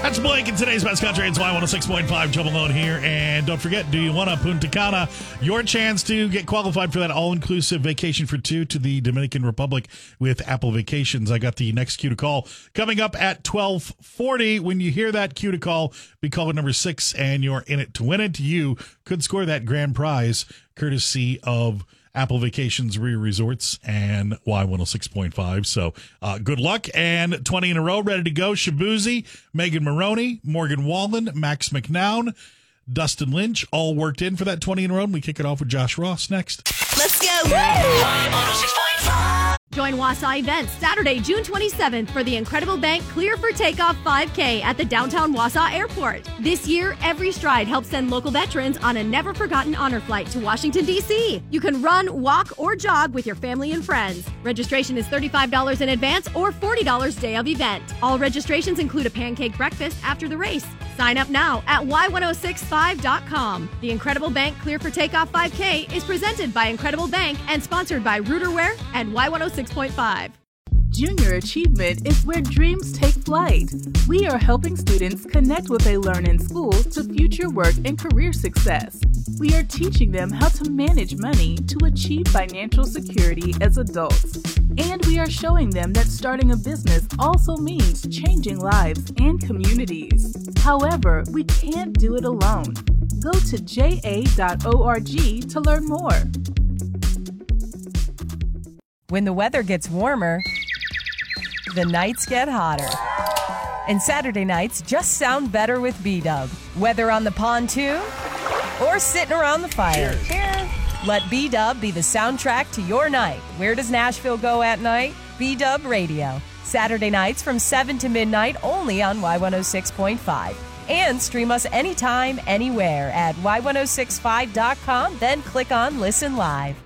That's Blake in today's Best Country. It's Y106.5 Joe Malone here. And don't forget, do you want to Punta Cana? Your chance to get qualified for that all-inclusive vacation for two to the Dominican Republic with Apple Vacations. I got the next cue to call coming up at 12:40. When you hear that cue to call, be caller number 6, and you're in it to win it. You could score that grand prize courtesy of Apple Vacations Resorts and Y106.5. So good luck. And 20 in a row, ready to go. Shabuzi, Megan Maroney, Morgan Wallen, Max McNown, Dustin Lynch, all worked in for that 20 in a row. And we kick it off with Josh Ross next. Let's go. Join Wausau Events Saturday, June 27th for the Incredible Bank Clear for Takeoff 5K at the downtown Wausau Airport. This year, Every Stride helps send local veterans on a never-forgotten honor flight to Washington, D.C. You can run, walk, or jog with your family and friends. Registration is $35 in advance or $40 day of event. All registrations include a pancake breakfast after the race. Sign up now at y1065.com. The Incredible Bank Clear for Takeoff 5K is presented by Incredible Bank and sponsored by Rooterware and Y106.5. Junior Achievement is where dreams take flight. We are helping students connect what they learn in school to future work and career success. We are teaching them how to manage money to achieve financial security as adults. And we are showing them that starting a business also means changing lives and communities. However, we can't do it alone. Go to ja.org to learn more. When the weather gets warmer, the nights get hotter. And Saturday nights just sound better with B-Dub. Whether on the pontoon or sitting around the fire. Cheers. Let B-Dub be the soundtrack to your night. Where does Nashville go at night? B-Dub Radio. Saturday nights from 7 to midnight only on Y106.5. And stream us anytime, anywhere at Y1065.com, then click on Listen Live.